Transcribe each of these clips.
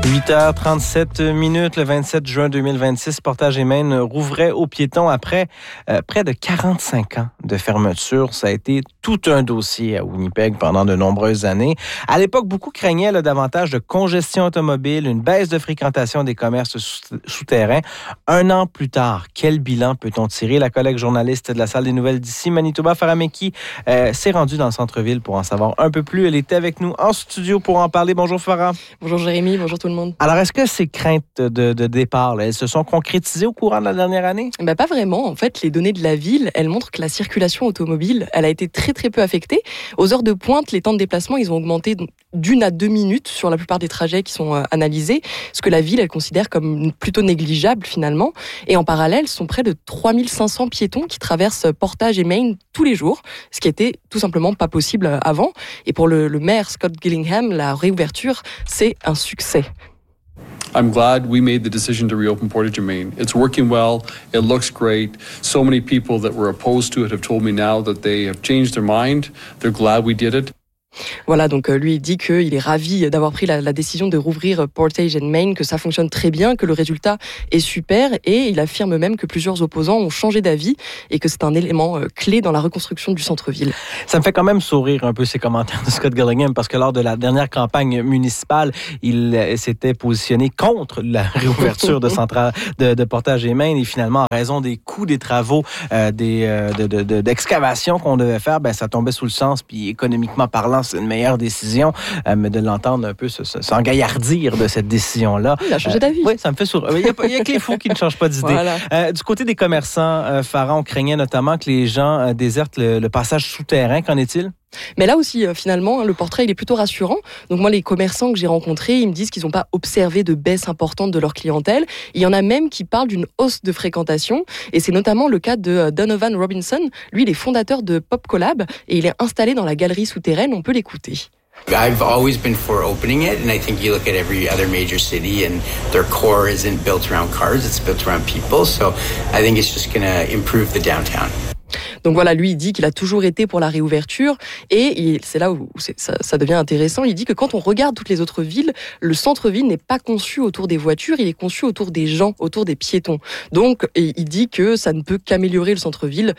8h37, le 27 juin 2026, Portage et Main rouvrait aux piétons après près de 45 ans de fermeture. Ça a été tout un dossier à Winnipeg pendant de nombreuses années. À l'époque, beaucoup craignaient davantage de congestion automobile, une baisse de fréquentation des commerces souterrains. Un an plus tard, quel bilan peut-on tirer? La collègue journaliste de la Salle des nouvelles d'ici, Manitoba, Farah Meki, s'est rendue dans le centre-ville pour en savoir un peu plus. Elle était avec nous en studio pour en parler. Bonjour Farah. Bonjour Jérémy, bonjour tout le monde. Alors, est-ce que ces craintes de départ, là, elles se sont concrétisées au courant de la dernière année? Pas vraiment. En fait, les données de la ville, elles montrent que la circulation automobile, elle a été très très peu affectée. Aux heures de pointe, les temps de déplacement, ils ont augmenté d'1 à 2 minutes sur la plupart des trajets qui sont analysés, ce que la ville, elle considère comme plutôt négligeable finalement. Et en parallèle, ce sont près de 3500 piétons qui traversent Portage et Main tous les jours, ce qui était tout simplement pas possible avant. Et pour le maire Scott Gillingham, la réouverture, c'est un succès. I'm glad we made the decision to reopen Portage and Main. It's working well. It looks great. So many people that were opposed to it have told me now that they have changed their mind. They're glad we did it. Voilà, donc lui, il dit qu'il est ravi d'avoir pris la décision de rouvrir Portage and Main, que ça fonctionne très bien, que le résultat est super, et il affirme même que plusieurs opposants ont changé d'avis et que c'est un élément clé dans la reconstruction du centre-ville. Ça me fait quand même sourire un peu ces commentaires de Scott Gillingham, parce que lors de la dernière campagne municipale, il s'était positionné contre la réouverture de Portage et Main, et finalement, en raison des coûts des travaux d'excavation qu'on devait faire, ça tombait sous le sens, puis économiquement parlant, c'est une meilleure décision, mais de l'entendre un peu s'engaillardir de cette décision-là. Il a changé d'avis. Oui, ça me fait sourire. Il y a que les fous qui ne changent pas d'idée. Voilà. Du côté des commerçants, Farah, on craignait notamment que les gens désertent le passage souterrain. Qu'en est-il? Mais là aussi, finalement, le portrait, il est plutôt rassurant. Donc moi, les commerçants que j'ai rencontrés, ils me disent qu'ils n'ont pas observé de baisse importante de leur clientèle. Il y en a même qui parlent d'une hausse de fréquentation. Et c'est notamment le cas de Donovan Robinson. Lui, il est fondateur de Pop Collab et il est installé dans la galerie souterraine. On peut l'écouter. I've always been for opening it, and I think you look at every other major city and their core isn't built around cars, it's built around people. So I think it's just going to improve the downtown. Donc voilà, lui, il dit qu'il a toujours été pour la réouverture et c'est là où ça devient intéressant. Il dit que quand on regarde toutes les autres villes, le centre-ville n'est pas conçu autour des voitures, il est conçu autour des gens, autour des piétons. Donc il dit que ça ne peut qu'améliorer le centre-ville.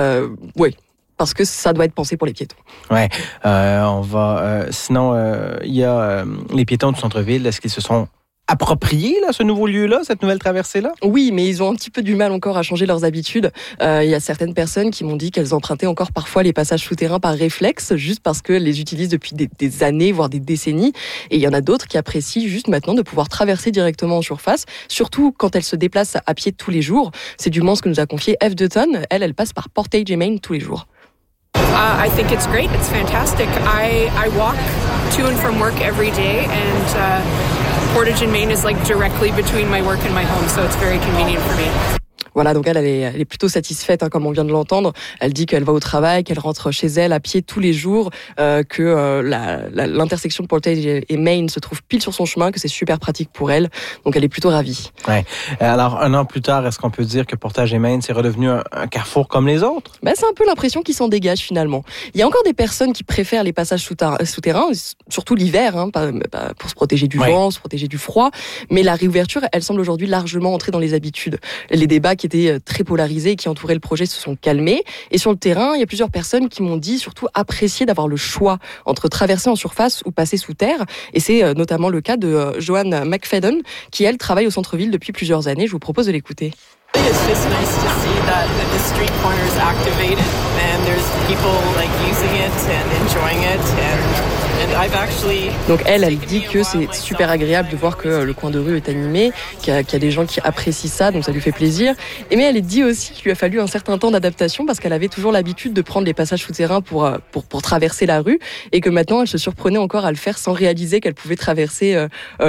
Parce que ça doit être pensé pour les piétons. Ouais, on va. Sinon, il y a les piétons du centre-ville. Est-ce qu'ils se sont appropriés ce nouveau lieu-là, cette nouvelle traversée-là? Oui, mais ils ont un petit peu du mal encore à changer leurs habitudes. Il y a certaines personnes qui m'ont dit qu'elles empruntaient encore parfois les passages souterrains par réflexe, juste parce qu'elles les utilisent depuis des années, voire des décennies. Et il y en a d'autres qui apprécient juste maintenant de pouvoir traverser directement en surface, surtout quand elles se déplacent à pied tous les jours. C'est du moins ce que nous a confié Eve Dutton. Elle passe par Portage et Main tous les jours. I think it's great. It's fantastic. I walk to and from work every day, and Portage and Main is like directly between my work and my home, so it's very convenient for me. Voilà, donc elle est plutôt satisfaite, comme on vient de l'entendre. Elle dit qu'elle va au travail, qu'elle rentre chez elle à pied tous les jours, que l'intersection de Portage et Main se trouve pile sur son chemin, que c'est super pratique pour elle. Donc elle est plutôt ravie. Ouais. Alors, un an plus tard, est-ce qu'on peut dire que Portage et Main, c'est redevenu un carrefour comme les autres? C'est un peu l'impression qui s'en dégage finalement. Il y a encore des personnes qui préfèrent les passages souterrains, surtout l'hiver, pour se protéger du vent, se protéger du froid. Mais la réouverture, elle semble aujourd'hui largement entrer dans les habitudes. Les débats qui étaient très polarisés et qui entouraient le projet se sont calmés. Et sur le terrain, il y a plusieurs personnes qui m'ont dit surtout apprécier d'avoir le choix entre traverser en surface ou passer sous terre. Et c'est notamment le cas de Joanne McFadden, qui elle travaille au centre-ville depuis plusieurs années. Je vous propose de l'écouter. It's just nice to see that the street corner is activated and there's people like using it and enjoying it and I've actually. Donc elle dit que c'est super agréable de voir que le coin de rue est animé, qu'il y a des gens qui apprécient ça, donc ça lui fait plaisir. Mais elle dit aussi qu'il lui a fallu un certain temps d'adaptation parce qu'elle avait toujours l'habitude de prendre les passages souterrains pour traverser la rue et que maintenant elle se surprenait encore à le faire sans réaliser qu'elle pouvait traverser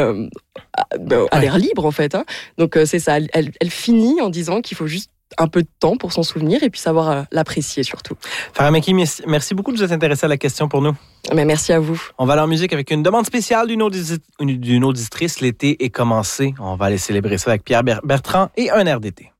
à l'air libre en fait. Donc c'est ça, elle finit en disant qu'il faut juste un peu de temps pour s'en souvenir et puis savoir l'apprécier surtout. Farah Meki, merci beaucoup de vous être intéressée à la question pour nous. Mais merci à vous. On va aller en musique avec une demande spéciale d'une auditrice. L'été est commencé. On va aller célébrer ça avec Pierre Bertrand et un air d'été.